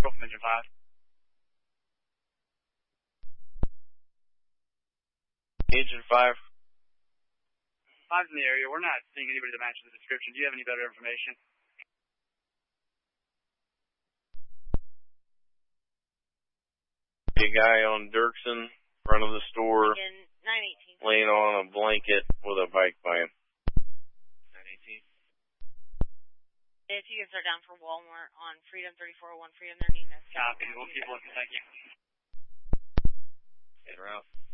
vehicle from engine 5. Engine 5. 5's in the area. We're not seeing anybody that matches the description. Do you have any better information? A guy on Dirksen, front of the store, 918. laying on a blanket with a bike by him. 918. If you can start down for Walmart on Freedom 3401 Freedom, they're needing us. Copy. We'll keep looking. Thank you. Get around.